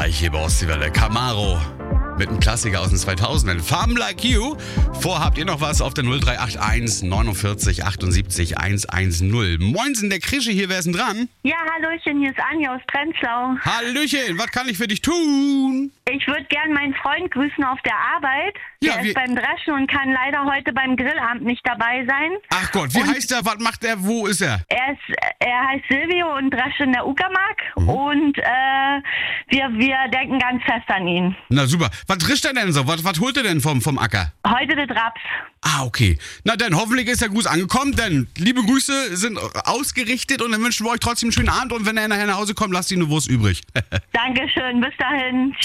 Gleich hier bei Ostseewelle. Camaro mit einem Klassiker aus den 2000ern. Farm Like You. Vorhabt ihr noch was auf der 0381 49 78 110. Moinsen, der Krische hier, wer ist denn dran? Ja, hallöchen, hier ist Anja aus Prenzlau. Hallöchen, was kann ich für dich tun? Ich würde gern meinen Freund grüßen auf der Arbeit. Ja, Der ist beim Dreschen und kann leider heute beim Grillabend nicht dabei sein. Ach Gott, wie heißt er? Was macht er? Wo ist er? Er heißt Silvio und drescht in der Uckermark. Und wir denken ganz fest an ihn. Na super. Was drischt er denn so? Was holt er denn vom Acker? Heute der Raps. Ah, okay. Na dann, hoffentlich ist der Gruß angekommen, denn liebe Grüße sind ausgerichtet und dann wünschen wir euch trotzdem einen schönen Abend und wenn er nachher nach Hause kommt, lasst ihn eine Wurst übrig. Dankeschön, bis dahin.